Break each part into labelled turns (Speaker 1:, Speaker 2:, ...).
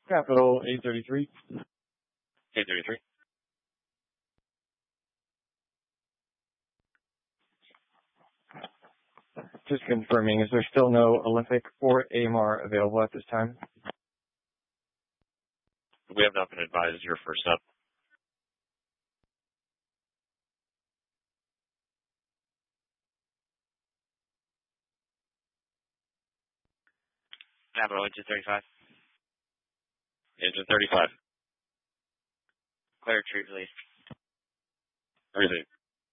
Speaker 1: Capital 833.
Speaker 2: 833.
Speaker 1: Just confirming, is there still no Olympic or AMR available at this time?
Speaker 2: We have not been advised. You're first up.
Speaker 3: Capital Engine 35.
Speaker 2: Engine 35.
Speaker 3: Clear retreat release.
Speaker 2: Received.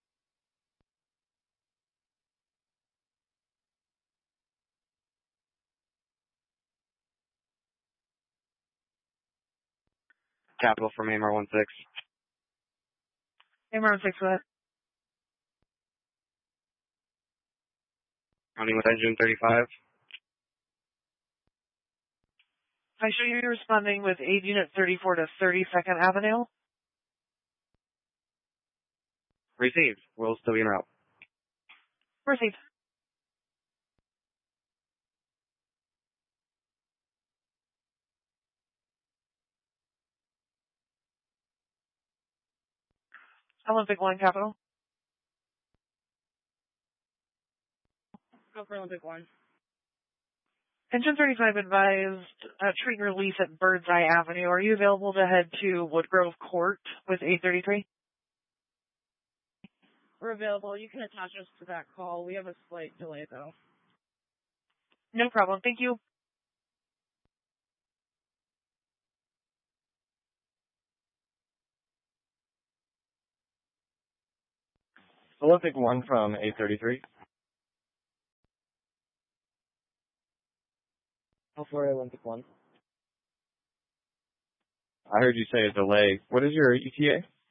Speaker 3: Capital from AMR 16.
Speaker 4: AMR 16, what?
Speaker 3: Running with engine 35.
Speaker 4: I show you responding with aid unit 34 to 32nd Avenue.
Speaker 3: Received. Will still be en route.
Speaker 4: Received. Olympic 1, Capital.
Speaker 5: Go for Olympic 1.
Speaker 4: Engine 35 advised treat and release at Birdseye Avenue. Are you available to head to Woodgrove Court with 833?
Speaker 5: We're available. You can attach us to that call. We have a slight delay, though.
Speaker 4: No problem. Thank you.
Speaker 1: Olympic 1 from 833.
Speaker 6: Alpha Olympic 1.
Speaker 1: I heard you say a delay. What is your ETA?